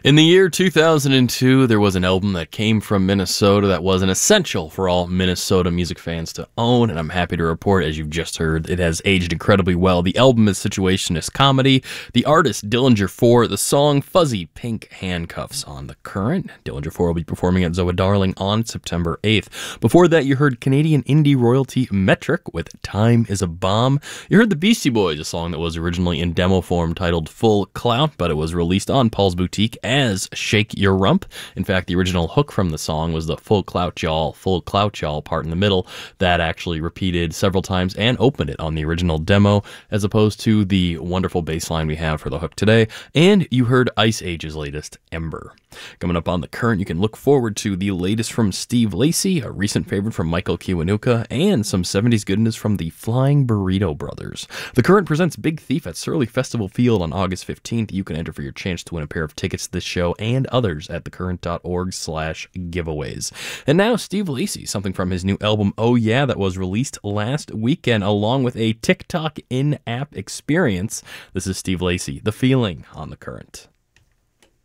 In the year 2002, there was an album that came from Minnesota that was an essential for all Minnesota music fans to own, and I'm happy to report, as you've just heard, it has aged incredibly well. The album is Situationist Comedy, the artist Dillinger 4, the song Fuzzy Pink Handcuffs on The Current. Dillinger 4 will be performing at Zoa Darling on September 8th. Before that, you heard Canadian indie royalty Metric with Time is a Bomb. You heard the Beastie Boys, a song that was originally in demo form titled Full Clout, but it was released on Paul's Boutique as Shake Your Rump. In fact, the original hook from the song was the full clout y'all part in the middle that actually repeated several times and opened it on the original demo, as opposed to the wonderful bass line we have for the hook today. And you heard Ice Age's latest, Ember. Coming up on The Current, you can look forward to the latest from Steve Lacy, a recent favorite from Michael Kiwanuka, and some 70s goodness from the Flying Burrito Brothers. The Current presents Big Thief at Surly Festival Field on August 15th. You can enter for your chance to win a pair of tickets to this show and others at thecurrent.org/giveaways. And now Steve Lacy, something from his new album Oh Yeah that was released last weekend along with a TikTok in-app experience. This is Steve Lacy, The Feeling on The Current.